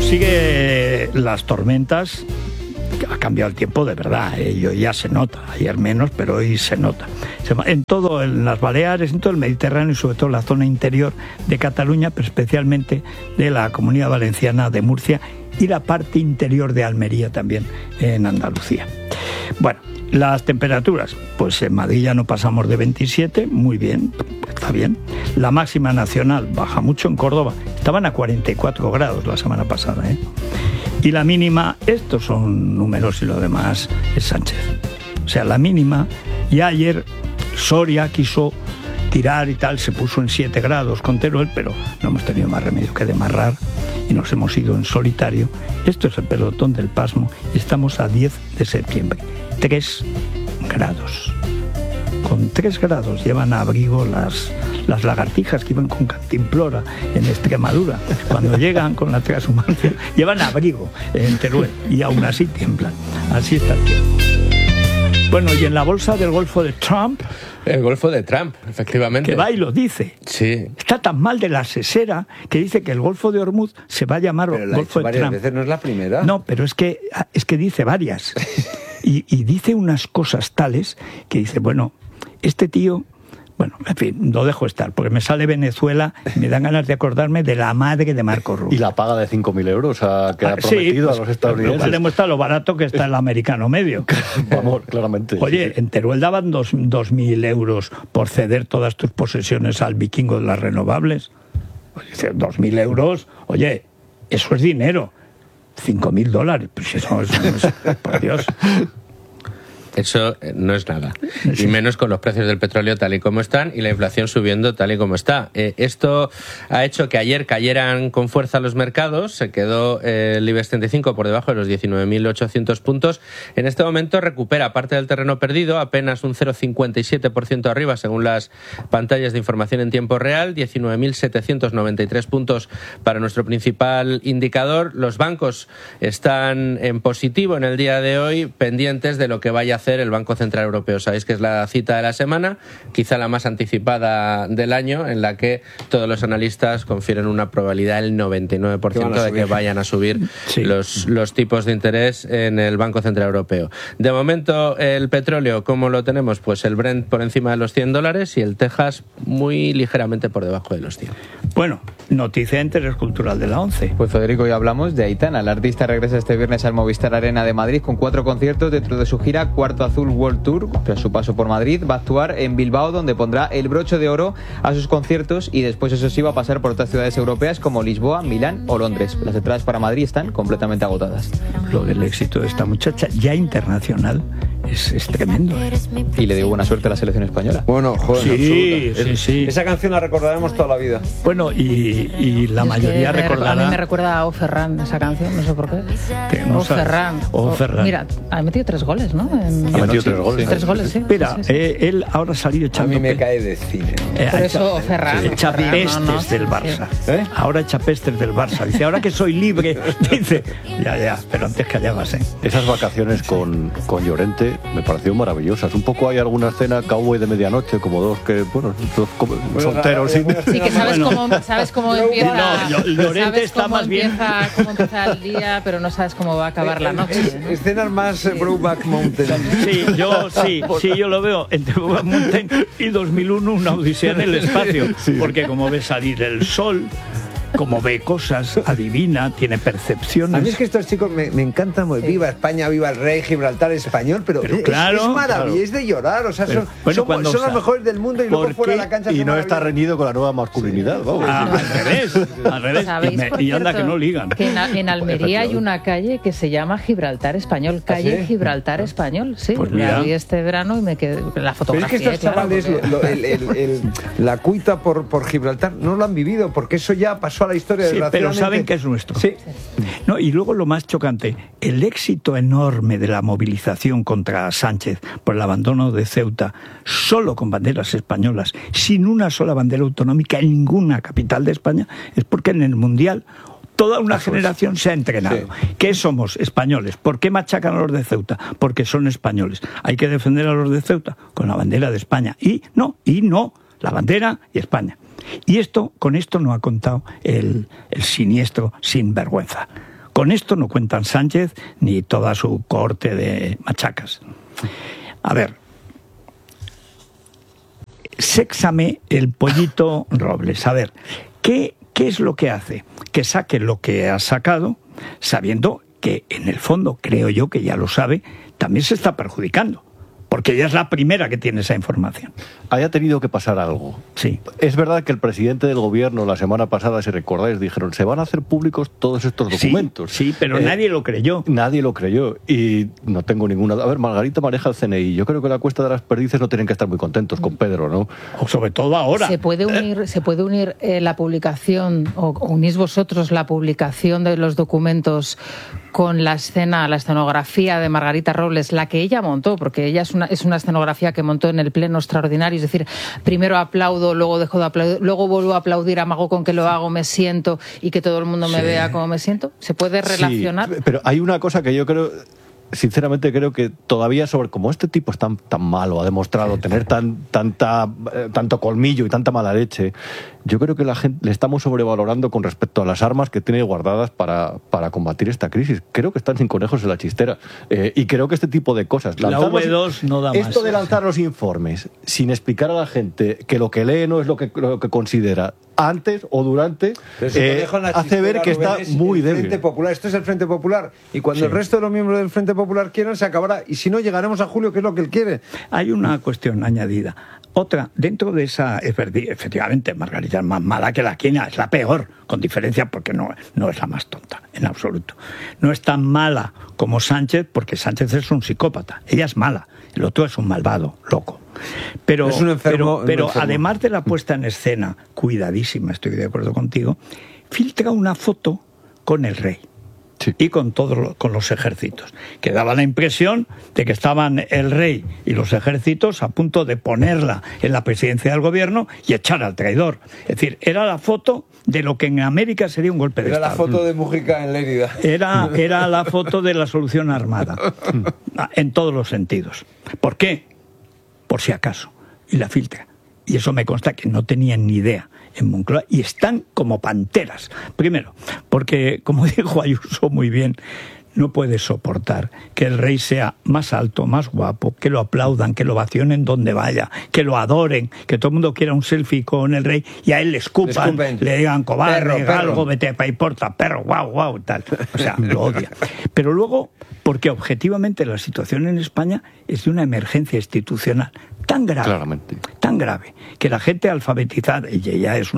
Sigue las tormentas. Ha cambiado el tiempo de verdad, ya se nota, ayer menos, pero hoy se nota. En todo, en las Baleares, en todo el Mediterráneo y sobre todo en la zona interior de Cataluña, pero especialmente de la Comunidad Valenciana, de Murcia y la parte interior de Almería también en Andalucía. Bueno, las temperaturas, pues en Madrid ya no pasamos de 27, muy bien, está bien. La máxima nacional baja mucho, en Córdoba estaban a 44 grados la semana pasada, Y la mínima, estos son números y lo demás es Sánchez. O sea, la mínima, ya ayer Soria quiso tirar y tal, se puso en 7 grados con Teruel, pero no hemos tenido más remedio que demarrar y nos hemos ido en solitario. Esto es el pelotón del pasmo y estamos a 10 de septiembre. 3 grados. Con 3 grados llevan a abrigo las lagartijas que iban con cantimplora en Extremadura. Cuando llegan con la transhumancia, llevan abrigo en Teruel y aún así tiemblan. Así está el tiempo. Bueno, y en la bolsa del Golfo de Trump... El Golfo de Trump, efectivamente. Que va y lo dice. Sí. Está tan mal de la sesera que dice que el Golfo de Hormuz se va a llamar Golfo de varias Trump. Veces, ¿no es la primera? No, pero es que dice varias. Y dice unas cosas tales que dice, bueno, este tío... Bueno, en fin, lo dejo estar, porque me sale Venezuela y me dan ganas de acordarme de la madre de Marco Rubio. Y la paga de 5.000 euros que ha prometido a los estadounidenses. Lo demuestra lo barato que está el americano medio. Vamos, claramente. Oye, en Teruel daban 2.000 euros por ceder todas tus posesiones al vikingo de las renovables. Oye, 2.000 euros, oye, eso es dinero. $5.000, pues eso es, por Dios. Eso no es nada, y menos con los precios del petróleo tal y como están y la inflación subiendo tal y como está. Esto ha hecho que ayer cayeran con fuerza los mercados, se quedó el IBEX 35 por debajo de los 19.800 puntos. En este momento recupera parte del terreno perdido, apenas un 0,57% arriba según las pantallas de información en tiempo real, 19.793 puntos para nuestro principal indicador. Los bancos están en positivo en el día de hoy, pendientes de lo que vaya a hacer el Banco Central Europeo. Sabéis que es la cita de la semana, quizá la más anticipada del año, en la que todos los analistas confieren una probabilidad del 99% de que vayan a subir los tipos de interés en el Banco Central Europeo. De momento, el petróleo, ¿cómo lo tenemos? Pues el Brent por encima de los $100 y el Texas muy ligeramente por debajo de los 100. Bueno, noticia de interés cultural de la 11. Pues Federico, hoy hablamos de Aitana. La artista regresa este viernes al Movistar Arena de Madrid con 4 conciertos dentro de su gira Cuarto Azul World Tour. Tras su paso por Madrid, va a actuar en Bilbao, donde pondrá el broche de oro a sus conciertos, y después, eso sí, va a pasar por otras ciudades europeas como Lisboa, Milán o Londres. Las entradas para Madrid están completamente agotadas. Lo del éxito de esta muchacha ya internacional es tremendo. Y le digo buena suerte a la selección española. Bueno, joder, sí. Esa canción la recordaremos toda la vida. Bueno, y la mayoría recordará... A mí me recuerda a O Ferran esa canción, no sé por qué. O Ferran. Mira, ha metido 3 goles, ¿no? Ha metido 3 goles. 3 goles, sí. Mira, él ahora ha salido echando... A mí me cae de cine. Por eso O Ferran. Echa pestes del Barça. Ahora echa pestes del Barça. Dice, ahora que soy libre, dice, ya, pero antes callabas, Esas vacaciones con Llorente me pareció maravillosas. Un poco hay alguna escena cowboy de medianoche, como dos solteros. Sí, que sabes cómo empieza. No, Llorente está más bien. Cómo empieza el día, pero no sabes cómo va a acabar la noche. ¿no? Escenas más Brokeback Mountain. Sí, yo lo veo entre Brokeback Mountain y 2001, una odisea en el espacio. Porque como ve salir el sol, como ve cosas, adivina, tiene percepciones. A mí es que estos chicos me encantan. Viva España, viva el rey, Gibraltar español, pero claro, es maravilloso, es de llorar. O sea, son los mejores del mundo y luego fuera de la cancha. Y no está reñido con la nueva masculinidad. Al revés. Y anda que no ligan. Que en Almería hay una calle que se llama Gibraltar Español, calle Gibraltar Español. Sí, pues la vi este verano y me quedé la fotografía. Pero es que estos chavales, la cuita por Gibraltar no lo han vivido, porque eso ya pasó a la historia. Sí, pero saben que es nuestro. Sí. No, y luego lo más chocante, el éxito enorme de la movilización contra Sánchez por el abandono de Ceuta, solo con banderas españolas, sin una sola bandera autonómica en ninguna capital de España, es porque en el Mundial toda una generación se ha entrenado. Sí. ¿Qué somos? Españoles. ¿Por qué machacan a los de Ceuta? Porque son españoles. Hay que defender a los de Ceuta con la bandera de España. Y no, la bandera y España. Y con esto no ha contado el siniestro sinvergüenza. Con esto no cuentan Sánchez ni toda su cohorte de machacas. A ver, séxame el pollito Robles. A ver, ¿qué es lo que hace? Que saque lo que ha sacado, sabiendo que en el fondo, creo yo que ya lo sabe, también se está perjudicando. Porque ella es la primera que tiene esa información. Haya tenido que pasar algo. Sí. Es verdad que el presidente del gobierno la semana pasada, si recordáis, dijeron, se van a hacer públicos todos estos documentos. Sí, pero nadie lo creyó. Nadie lo creyó. Y no tengo ninguna... A ver, Margarita maneja el CNI. Yo creo que la Cuesta de las Perdices no tienen que estar muy contentos con Pedro, ¿no? O sobre todo ahora. ¿Se puede unir la publicación, o unís vosotros la publicación de los documentos con la escenografía de Margarita Robles, la que ella montó, porque ella es una escenografía que montó en el Pleno Extraordinario, es decir, primero aplaudo, luego dejo de aplaudir, luego vuelvo a aplaudir, amago con que lo hago, me siento y que todo el mundo me vea como me siento? ¿Se puede relacionar? Sí, pero hay una cosa que yo creo... Sinceramente creo que todavía como este tipo es tan malo, ha demostrado tener tanto colmillo y tanta mala leche, yo creo que la gente le estamos sobrevalorando con respecto a las armas que tiene guardadas para combatir esta crisis. Creo que están sin conejos en la chistera. Y creo que este tipo de cosas... La V2 no da más. Esto de lanzar los informes sin explicar a la gente que lo que lee no es lo que considera antes o durante, hace ver que está muy débil. Frente Popular. Esto es el Frente Popular. Y cuando el resto de los miembros del Frente Popular quieran, se acabará. Y si no, llegaremos a julio, que es lo que él quiere. Hay una cuestión añadida. Otra, dentro de esa, efectivamente, Margarita es más mala que la quina, es la peor, con diferencia, porque no es la más tonta, en absoluto. No es tan mala como Sánchez, porque Sánchez es un psicópata. Ella es mala, el otro es un malvado, loco. Pero, es un enfermo, pero además de la puesta en escena, cuidadísima, estoy de acuerdo contigo, filtra una foto con el rey. Sí. Y con los ejércitos, que daba la impresión de que estaban el rey y los ejércitos a punto de ponerla en la presidencia del gobierno y echar al traidor. Es decir, era la foto de lo que en América sería un golpe de Estado. Era la foto de Mujica en Lérida. Era la foto de la solución armada, en todos los sentidos. ¿Por qué? Por si acaso. Y la filtra. Y eso me consta que no tenían ni idea en Moncloa y están como panteras. Primero, porque, como dijo Ayuso muy bien, no puede soportar que el rey sea más alto, más guapo, que lo aplaudan, que lo vacionen donde vaya, que lo adoren, que todo el mundo quiera un selfie con el rey y a él le escupan, le digan cobarde, galgo, vete pa' y porta, perro, guau, tal. O sea, lo odia. Pero luego, porque objetivamente la situación en España es de una emergencia institucional tan grave, que la gente alfabetizada, y ella es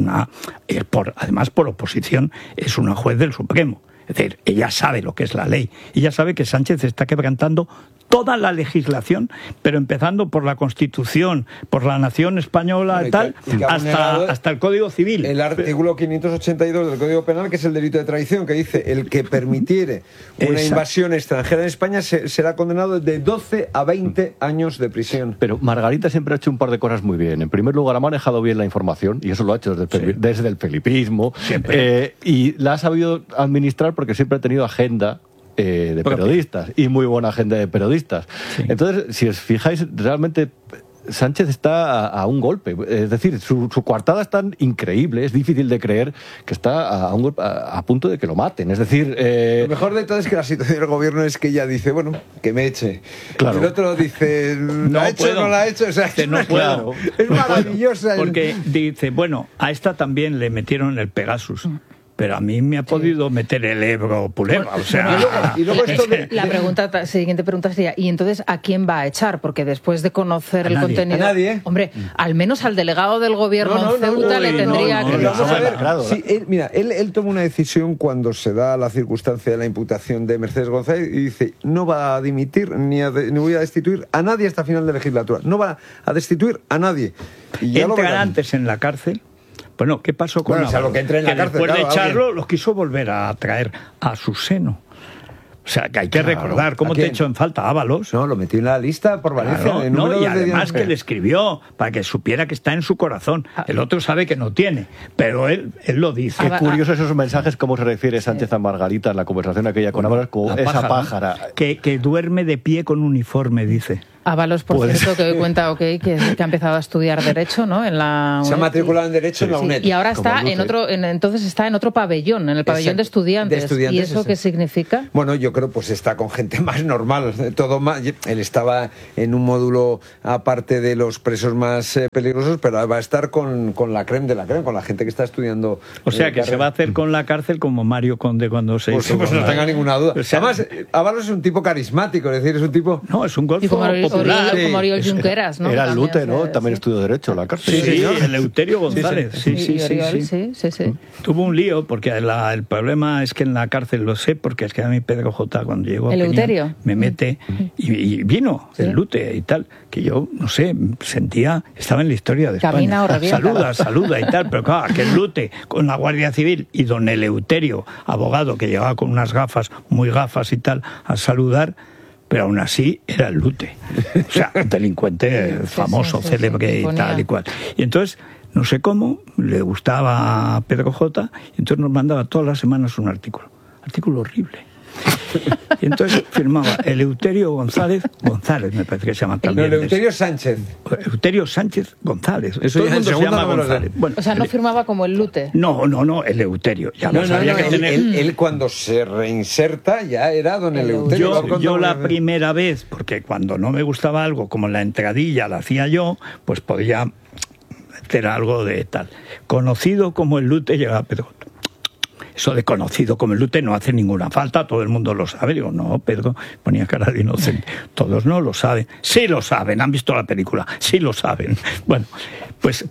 además por oposición, es una juez del Supremo. Es decir, ella sabe lo que es la ley. Ella sabe que Sánchez está quebrantando toda la legislación, pero empezando por la Constitución, por la nación española, hasta el Código Civil. El artículo 582 del Código Penal, que es el delito de traición, que dice: el que permitiere una invasión extranjera en España será condenado de 12 a 20 años de prisión. Pero Margarita siempre ha hecho un par de cosas muy bien. En primer lugar, ha manejado bien la información, y eso lo ha hecho desde el felipismo, y la ha sabido administrar porque siempre ha tenido agenda de periodistas, y muy buena agenda de periodistas. Sí. Entonces, si os fijáis, realmente Sánchez está a un golpe. Es decir, su coartada es tan increíble, es difícil de creer que está a punto de que lo maten. Es decir... Lo mejor de todo es que la situación del gobierno es que ella dice, bueno, que me eche. Claro. El otro dice, ¿lo ha hecho o no lo ha hecho? O sea, no puedo. Es maravillosa. Porque dice, bueno, a esta también le metieron el Pegasus. Pero a mí me ha podido meter el Ebro Puleva, o sea... Y luego esto de... La siguiente pregunta sería, ¿y entonces a quién va a echar? Porque después de conocer el contenido... A nadie. Hombre, al menos al delegado del gobierno en Ceuta le tendría que... Vamos a ver, sí, él toma una decisión cuando se da la circunstancia de la imputación de Mercedes González y dice, no va a dimitir ni voy a destituir a nadie hasta final de legislatura. No va a destituir a nadie. Y ya entran antes en la cárcel. Bueno, ¿qué pasó con Ábalos? Que después de echarlo, los quiso volver a traer a su seno. O sea, que hay que recordar cómo te echó en falta Ábalos. No, lo metió en la lista por Valencia. Y además que le escribió para que supiera que está en su corazón. El otro sabe que no tiene, pero él lo dice. Qué curioso esos mensajes, cómo se refiere Sánchez a Margarita en la conversación aquella con Ábalos, como esa pájara. Que duerme de pie con uniforme, dice. Ábalos, por cierto, que hoy cuenta que ha empezado a estudiar Derecho, ¿no? En la UNED. Se ha matriculado en Derecho en la UNED. Y ahora está entonces está en otro pabellón, en el pabellón de estudiantes. ¿Y eso qué significa? Bueno, yo creo pues está con gente más normal, todo más. Él estaba en un módulo aparte de los presos más peligrosos, pero va a estar con la creme de la creme, con la gente que está estudiando. O sea, que se va a hacer con la cárcel como Mario Conde cuando se hizo. Pues no tenga ninguna duda. O sea, además, Ábalos es un tipo carismático, es decir, es un tipo... No, es un golfo popular. Como Oriol Junqueras, ¿no? Era el Lute, ¿no? También estudió Derecho en la cárcel. Sí, el Eleuterio González. Sí. Tuvo un lío, porque el problema es que en la cárcel, lo sé, porque es que a mí Pedro J. cuando llegó a Peña, me mete y vino el Lute y tal, que yo, no sé, sentía, estaba en la historia de España. Saluda y tal, pero claro, que el Lute con la Guardia Civil y don Eleuterio, abogado, que llegaba con unas gafas, muy gafas y tal, a saludar, pero aún así era el Lute. O sea, un delincuente famoso, célebre y tal y cual. Y entonces, no sé cómo, le gustaba a Pedro J. y entonces nos mandaba todas las semanas un artículo horrible. Y entonces firmaba Eleuterio González me parece que se llama también. No, Eleuterio Sánchez. Eleuterio Sánchez González. Eso todo el mundo se llama González. Bueno, o sea, no firmaba como el Lute. No, Eleuterio. Ya no, sabía que tener... él cuando se reinserta ya era don Eleuterio. Yo la primera vez, porque cuando no me gustaba algo, como la entradilla la hacía yo, pues podía hacer algo de tal. Conocido como el Lute llegaba Pedro. Eso de conocido como el Lute no hace ninguna falta, todo el mundo lo sabe. Digo, no, Pedro, ponía cara de inocente. Todos no lo saben. Sí lo saben, han visto la película, sí lo saben. Bueno, pues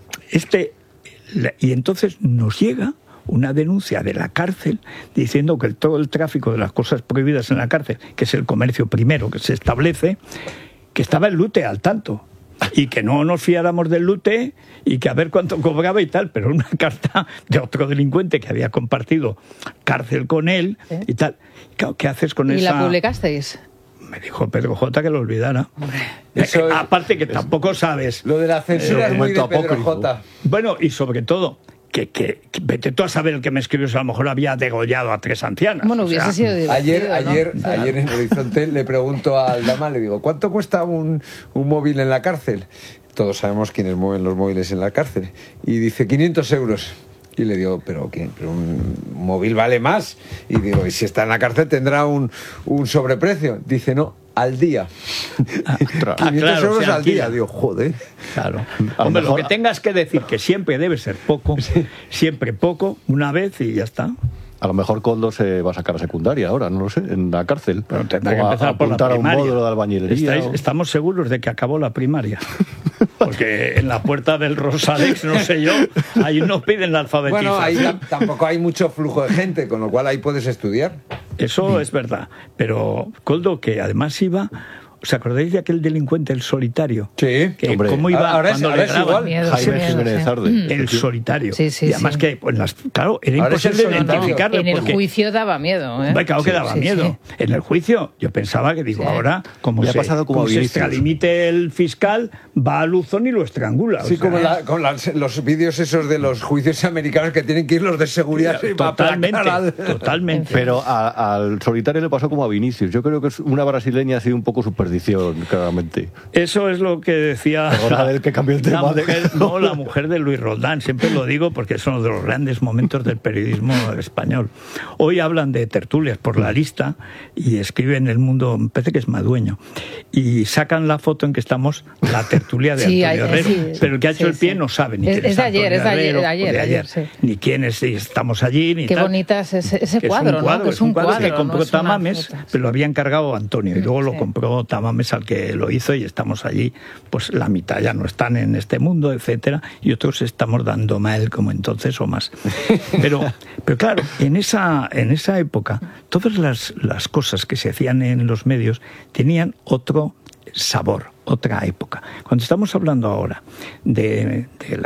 y entonces nos llega una denuncia de la cárcel diciendo que todo el tráfico de las cosas prohibidas en la cárcel, que es el comercio primero que se establece, que estaba el Lute al tanto. Y que no nos fiáramos del Lute y que a ver cuánto cobraba y tal, pero una carta de otro delincuente que había compartido cárcel con él y tal. ¿Qué haces con esa? ¿Y la publicasteis? Me dijo Pedro J. que lo olvidara. Aparte que tampoco sabes. Lo de la censura es muy de Pedro J. Bueno, y sobre todo... Que vete tú a saber el que me escribió, si a lo mejor había degollado a 3 ancianas. Bueno, hubiese sido divertido, ayer en Horizonte le pregunto a Aldama, le digo, ¿cuánto cuesta un móvil en la cárcel? Todos sabemos quiénes mueven los móviles en la cárcel. Y dice, 500 euros. Y le digo, ¿pero qué? ¿Pero un móvil vale más? Y digo, ¿y si está en la cárcel tendrá un sobreprecio? Dice, no, al día. 500 euros al día. Digo, joder. Claro. Hombre, lo que tengas que decir, que siempre debe ser poco, siempre poco, una vez y ya está. A lo mejor Koldo se va a sacar a secundaria ahora, no lo sé, en la cárcel. Pero tendrá que empezar por la primaria. A un módulo de albañilería. Estamos seguros de que acabó la primaria. Porque en la puerta del Rosalex, no sé yo, ahí no piden la alfabetización. Bueno, ahí tampoco hay mucho flujo de gente, con lo cual ahí puedes estudiar. Eso es verdad. Pero Koldo, que además iba... ¿Os acordáis de aquel delincuente, el solitario? Sí. Que cómo iba ahora cuando es igual. Jaime Jiménez Arde. El solitario. Sí, y además que, pues, claro, era ahora imposible identificarlo. En el juicio daba miedo. Claro que daba miedo. Sí. En el juicio yo pensaba que, ahora, como se extralimite el fiscal, va a Luzón y lo estrangula. Sí, como los vídeos esos de los juicios americanos que tienen que ir los de seguridad. Totalmente. Pero al solitario le pasó como a Vinicius. Yo creo que es una brasileña así un poco superstición, claramente. Eso es lo que decía que cambió el tema la mujer de Luis Roldán. Siempre lo digo porque es uno de los grandes momentos del periodismo español. Hoy hablan de tertulias por la lista y escriben El Mundo, me parece que es Madueño, y sacan la foto en que estamos la tertulia de Antonio Herrero. Pero el que ha hecho el pie no sabe ni quién es ayer, ni quién estamos allí, ni qué bonita es ese cuadro, ¿no? Es un cuadro que compró Tamames, pero lo había encargado Antonio y luego lo compró Tamames al que lo hizo y estamos allí, pues la mitad ya no están en este mundo, etcétera, y otros estamos dando mal como entonces o más. Pero claro, en esa época todas las cosas que se hacían en los medios tenían otro sabor, otra época. Cuando estamos hablando ahora de